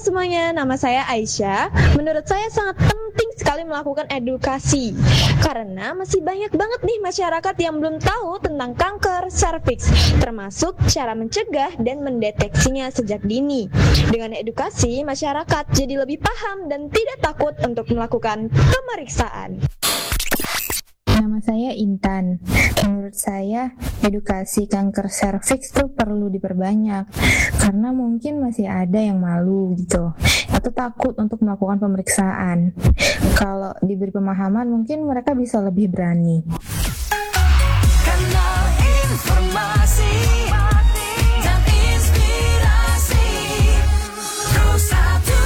semuanya, nama saya Aisyah. Menurut saya sangat penting sekali melakukan edukasi karena masih banyak banget nih masyarakat yang belum tahu tentang kanker serviks, termasuk cara mencegah dan mendeteksinya sejak dini. Dengan edukasi, masyarakat jadi lebih paham dan tidak takut untuk melakukan pemeriksaan. Nama saya Intan. Menurut saya, edukasi kanker serviks tuh perlu diperbanyak karena mungkin masih ada yang malu gitu atau takut untuk melakukan pemeriksaan. Kalau diberi pemahaman, mungkin mereka bisa lebih berani. Kanal informasi dan inspirasi Pro1.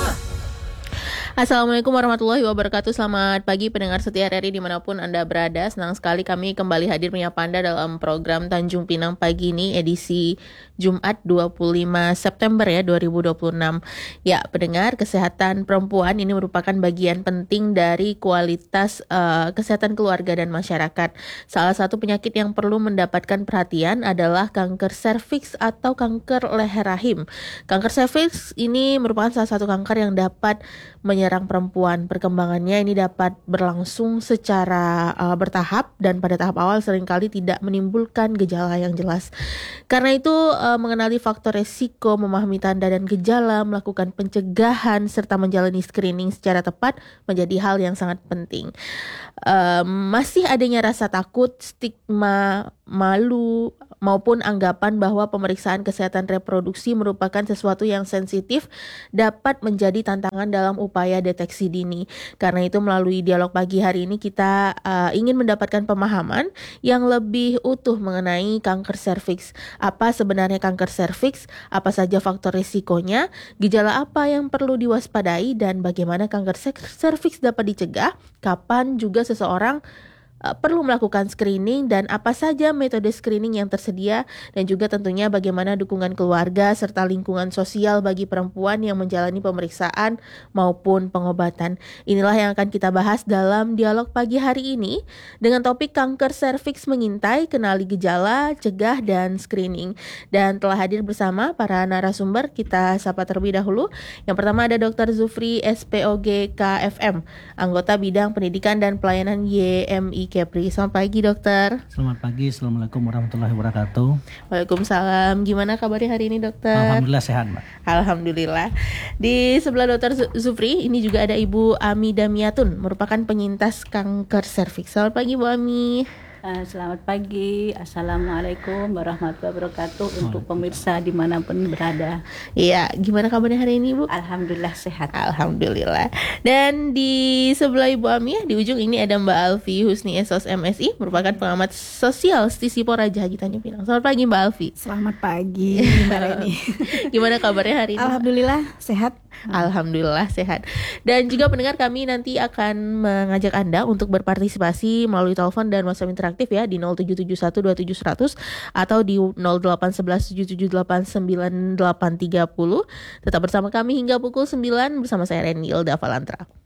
Assalamualaikum warahmatullahi wabarakatuh. Selamat pagi pendengar setia RRI dimanapun Anda berada. Senang sekali kami kembali hadir menyapa Anda dalam program Tanjung Pinang Pagi ini, edisi Jumat 25 September ya 2026. Ya, pendengar, kesehatan perempuan ini merupakan bagian penting dari kualitas kesehatan keluarga dan masyarakat. Salah satu penyakit yang perlu mendapatkan perhatian adalah kanker serviks atau kanker leher rahim. Kanker serviks ini merupakan salah satu kanker yang dapat menyerang perempuan. Perkembangannya ini dapat berlangsung secara bertahap dan pada tahap awal seringkali tidak menimbulkan gejala yang jelas. Karena itu mengenali faktor resiko, memahami tanda dan gejala, melakukan pencegahan serta menjalani screening secara tepat menjadi hal yang sangat penting. Masih adanya rasa takut, stigma, malu maupun anggapan bahwa pemeriksaan kesehatan reproduksi merupakan sesuatu yang sensitif dapat menjadi tantangan dalam upaya deteksi dini. Karena itu melalui dialog pagi hari ini kita ingin mendapatkan pemahaman yang lebih utuh mengenai kanker serviks. Apa sebenarnya kanker serviks? Apa saja faktor risikonya? Gejala apa yang perlu diwaspadai dan bagaimana kanker serviks dapat dicegah? Kapan juga seseorang perlu melakukan screening dan apa saja metode screening yang tersedia, dan juga tentunya bagaimana dukungan keluarga serta lingkungan sosial bagi perempuan yang menjalani pemeriksaan maupun pengobatan. Inilah yang akan kita bahas dalam dialog pagi hari ini dengan topik kanker serviks mengintai, kenali gejala, cegah dan screening. Dan telah hadir bersama para narasumber, kita sapa terlebih dahulu. Yang pertama ada Dr. Zufri SPOG KFM, anggota bidang pendidikan dan pelayanan YMI Kepri. Selamat pagi dokter. Selamat pagi, Assalamualaikum warahmatullahi wabarakatuh. Waalaikumsalam. Gimana kabarnya hari ini dokter? Alhamdulillah sehat, Mbak. Alhamdulillah. Di sebelah dokter Zufri ini juga ada Ibu Ami Damiatun, merupakan penyintas kanker serviks. Selamat pagi Bu Ami. Selamat pagi, Assalamualaikum warahmatullahi wabarakatuh untuk pemirsa dimanapun berada. Iya, gimana kabarnya hari ini Bu? Alhamdulillah sehat. Alhamdulillah. Dan di sebelah Ibu Ami, di ujung ini ada Mbak Alfi Husni SOS MSI, merupakan pengamat sosial Stisipor Raja Haji Tanjung Pinang. Selamat pagi Mbak Alfi. Selamat pagi Mbak Reni. Gimana kabarnya hari ini? Alhamdulillah sehat. Alhamdulillah sehat. Dan juga pendengar, kami nanti akan mengajak Anda untuk berpartisipasi melalui telepon dan WhatsApp interaktif ya di 07712700 atau di 08117789830. Tetap bersama kami hingga pukul 9 bersama saya Reni Ilda Valantra.